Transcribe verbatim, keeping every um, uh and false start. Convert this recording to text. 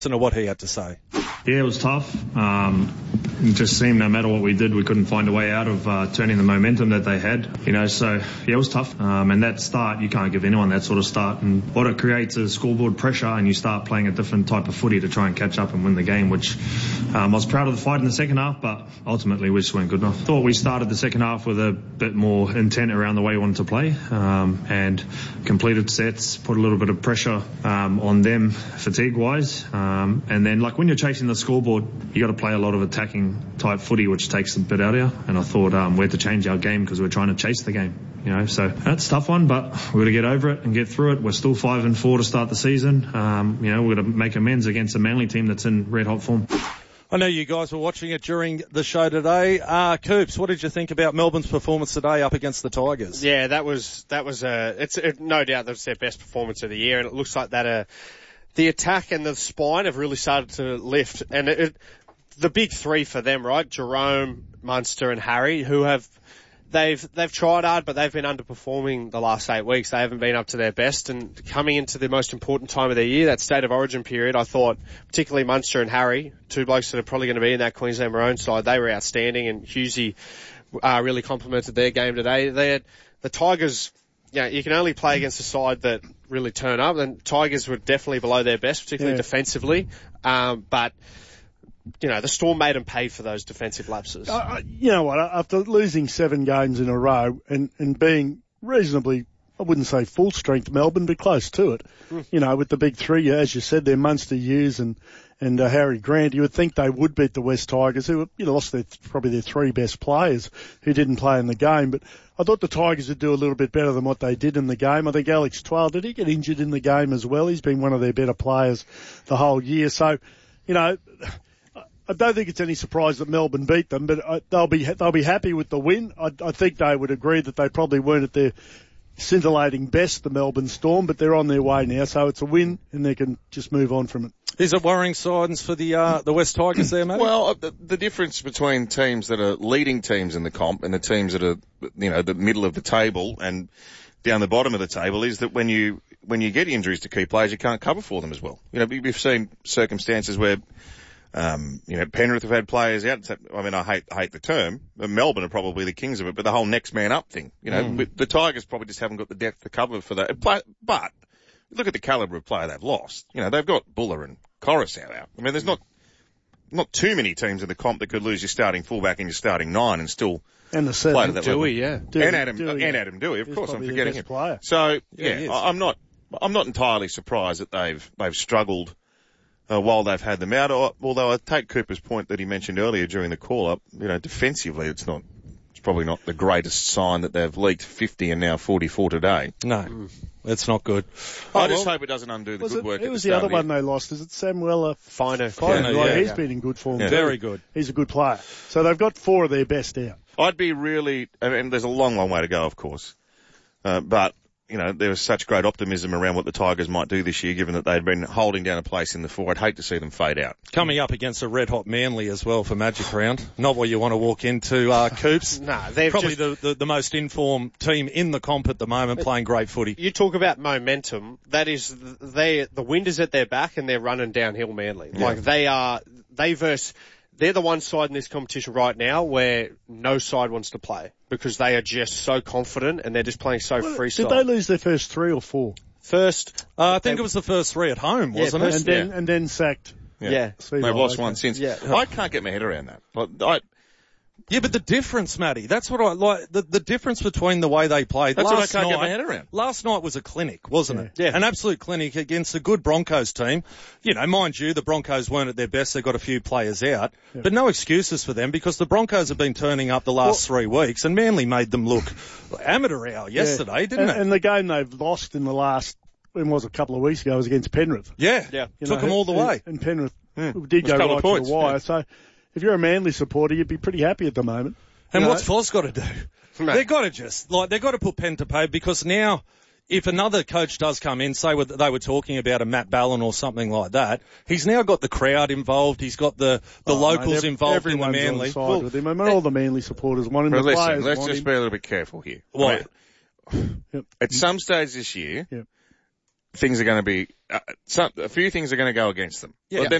Listen to what he had to say. Yeah, it was tough. Um, it just seemed no matter what we did, we couldn't find a way out of uh, turning the momentum that they had. You know, so yeah, it was tough. Um, and that start, you can't give anyone that sort of start. And what it creates is scoreboard pressure, and you start playing a different type of footy to try and catch up and win the game. Which um, I was proud of the fight in the second half, but ultimately we just weren't good enough. Thought we started the second half with a bit more intent around the way we wanted to play, um, and completed sets, put a little bit of pressure um, on them fatigue-wise, um, and then like when you're chasing the scoreboard, you got to play a lot of attacking type footy, which takes a bit out of you. And I thought um, we had to change our game because we're trying to chase the game. You know, so that's a tough one, but we've got to get over it and get through it. We're still five and four to start the season. Um, you know, we've got to make amends against a Manly team that's in red hot form. I know you guys were watching it during the show today. Uh, Coops, what did you think about Melbourne's performance today up against the Tigers? Yeah, that was, that was a, it's it, no doubt that's their best performance of the year, and it looks like that, uh, the attack and the spine have really started to lift, and it, it, the big three for them, right? Jerome, Munster and Harry, who have, they've, they've tried hard, but they've been underperforming the last eight weeks. They haven't been up to their best, and coming into the most important time of their year, that state of origin period, I thought, particularly Munster and Harry, two blokes that are probably going to be in that Queensland Maroon side, they were outstanding, and Hughesy, uh, really complimented their game today. They had, the Tigers, yeah, you can only play against a side that really turn up, and Tigers were definitely below their best, particularly yeah. defensively, um, but, you know, the Storm made them pay for those defensive lapses. Uh, you know what, after losing seven games in a row and, and being reasonably, I wouldn't say full strength Melbourne, but close to it, mm. you know, with the big three, as you said, they're Munster, Hughes and, and uh, Harry Grant, you would think they would beat the West Tigers, who you know, lost their, probably their three best players who didn't play in the game. But I thought the Tigers would do a little bit better than what they did in the game. I think Alex Twal, did he get injured in the game as well? He's been one of their better players the whole year. So, you know, I don't think it's any surprise that Melbourne beat them, but I, they'll be they'll be happy with the win. I, I think they would agree that they probably weren't at their scintillating best, the Melbourne Storm, but they're on their way now, so it's a win and they can just move on from it. Is it worrying signs for the uh, the West Tigers there, mate? Well, the, the difference between teams that are leading teams in the comp and the teams that are, you know, the middle of the table and down the bottom of the table is that when you when you get injuries to key players, you can't cover for them as well. You know, we've seen circumstances where, um, you know, Penrith have had players out. I mean, I hate hate the term. Melbourne are probably the kings of it, but the whole next man up thing. You know, mm. the Tigers probably just haven't got the depth to cover for that. But look at the calibre of player they've lost. You know, they've got Buller and Coruscant out. I mean, there's not not too many teams in the comp that could lose your starting fullback and your starting nine and still and the seven. play to that Dewey, level. yeah. Dewey, and Adam Dewey, and Adam Dewey, of He's course. I'm forgetting him. Player. So yeah, yeah I'm not I'm not entirely surprised that they've they've struggled uh, while they've had them out. Although I take Cooper's point that he mentioned earlier during the call up. You know, defensively, it's not. Probably not the greatest sign that they've leaked fifty and now forty-four today. No, mm. That's not good. I oh, just well, hope it doesn't undo the good it, work. Who was the, the other one they lost? Is it Samuel Fino? Fino, yeah, right? yeah, He's yeah. been in good form. Yeah. Too. Very good. He's a good player. So they've got four of their best out. I'd be really, I mean, there's a long, long way to go, of course. Uh, but, you know, there was such great optimism around what the Tigers might do this year, given that they'd been holding down a place in the four. I'd hate to see them fade out. Coming up against a red-hot Manly as well for Magic Round. Not what you want to walk into, uh, Coops. No, nah, they're probably just... the, the, the most informed team in the comp at the moment, but playing great footy. You talk about momentum. That is, they, the wind is at their back and they're running downhill Manly. Yeah. Like they are, they verse, they're the one side in this competition right now where no side wants to play because they are just so confident and they're just playing so well, freestyle. Did they lose their first three or four? First, uh, I think they, it was the first three at home, wasn't yeah, it? And then, yeah. and then sacked. Yeah. yeah. They've lost okay. one since. Yeah. I can't get my head around that. I, Yeah, but the difference, Matty, that's what I like, the, the difference between the way they played. That's last what I can't night, get my head around. Last night was a clinic, wasn't yeah. it? Yeah. An absolute clinic against a good Broncos team. You know, mind you, the Broncos weren't at their best. They got a few players out. Yeah. But no excuses for them because the Broncos have been turning up the last well, three weeks and Manly made them look amateur hour yesterday, yeah. didn't and, it? And the game they've lost in the last, when was it, a couple of weeks ago, was against Penrith. Yeah. Yeah. You Took know, them all the and, way. And Penrith yeah. did go right points, to the wire. Yeah. So if you're a Manly supporter, you'd be pretty happy at the moment. And you what's know? Foz got to do? Mate. They've got to just, like, they've got to put pen to paper because now, if another coach does come in, say what they were talking about a Matt Ballon or something like that, he's now got the crowd involved, he's got the, the oh, locals mate, involved in the Manly. On side well, with him. I mean, all the Manly supporters want him. But the listen, players let's want just him. be a little bit careful here. What? Right? Yep. At some stage this year, yep. things are going to be, uh, some, a few things are going to go against them. Yeah. But